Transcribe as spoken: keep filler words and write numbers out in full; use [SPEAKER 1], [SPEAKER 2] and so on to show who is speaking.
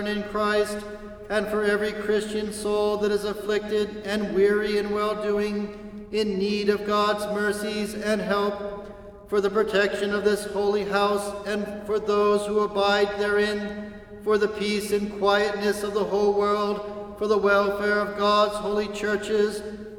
[SPEAKER 1] in Christ, and for every Christian soul that is afflicted and weary in well-doing, in need of God's mercies and help, for the protection of this holy house and for those who abide therein, for the peace and quietness of the whole world, for the welfare of God's holy churches,